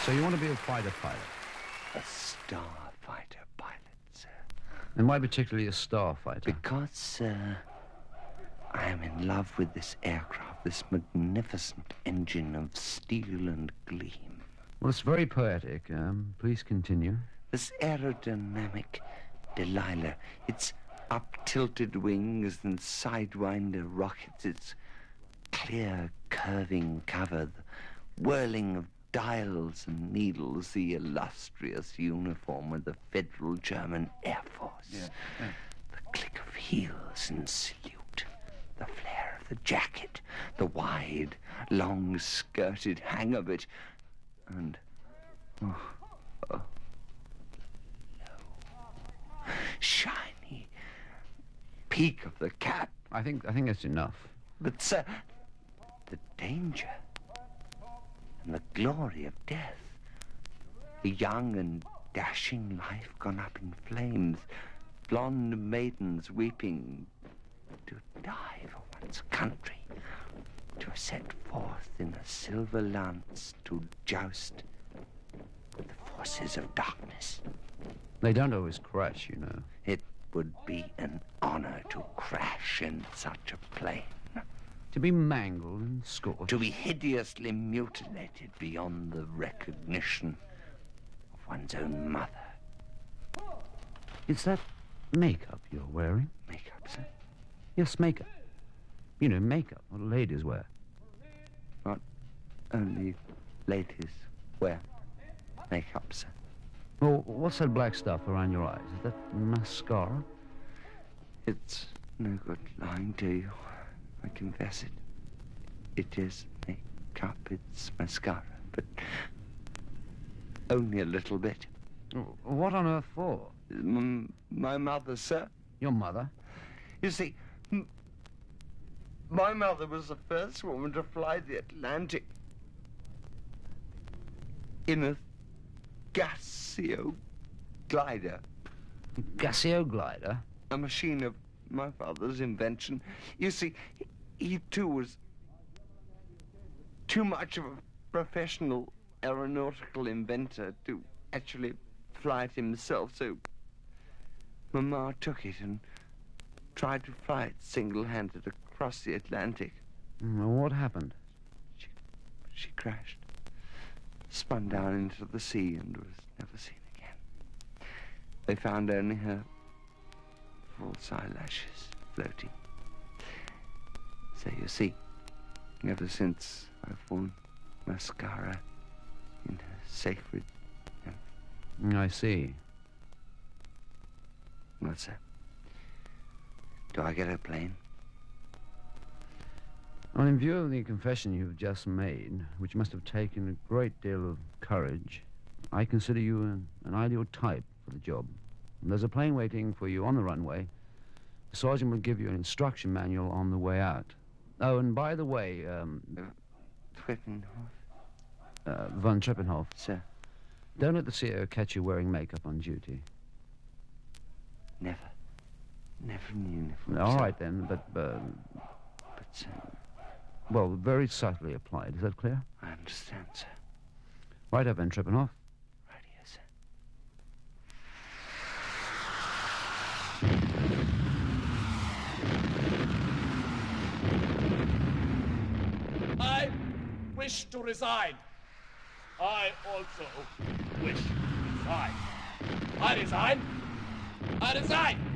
So you want to be a fighter pilot? A starfighter pilot, sir. And why particularly a starfighter? Because, sir, I am in love with this aircraft, this magnificent engine of steel and gleam. Well, it's very poetic. Please continue. This aerodynamic Delilah, its up-tilted wings and sidewinder rockets, its clear, curving cover, the whirling of dials and needles, the illustrious uniform of the Federal German Air Force. Yeah. The click of heels in salute, the flare of the jacket, the wide, long-skirted hang of it, and low, shiny peak of the cap. I think that's enough. But, sir, the danger and the glory of death, the young and dashing life gone up in flames, blonde maidens weeping to die for one's country, to set forth in a silver lance to joust with the forces of darkness. They don't always crash, you know. It would be an honor to crash in such a plane. To be mangled and scorched. To be hideously mutilated beyond the recognition of one's own mother. Is that makeup you're wearing? Makeup, sir? Yes, makeup. You know, makeup, what ladies wear. Not only ladies wear makeup, sir. Well, what's that black stuff around your eyes? Is that mascara? It's no good lying to you. I confess it. It is makeup, it's mascara, but only a little bit. What on earth for? My mother, sir. Your mother? You see, my mother was the first woman to fly the Atlantic in a Gassio glider. Gassio glider? A machine of my father's invention. You see, he too was too much of a professional aeronautical inventor to actually fly it himself, so Mama took it and tried to fly it single-handed across the Atlantic. What happened? She crashed, spun down into the sea and was never seen again. They found only her false eyelashes floating. So you see, ever since I've worn mascara in her sacred... I see. What's that? Do I get a plane? Well, in view of the confession you've just made, which must have taken a great deal of courage, I consider you an ideal type for the job. And there's a plane waiting for you on the runway. The sergeant will give you an instruction manual on the way out. Oh, and by the way, Treppenhoff? Von Treppenhoff. Sir? Don't let the CO catch you wearing makeup on duty. Never. Never in uniform, All sir. right, then, but, But, sir, well, very subtly applied. Is that clear? I understand, sir. Right up, Von Treppenhoff. Right here, sir. I wish to resign. I also wish to resign. I resign. I resign.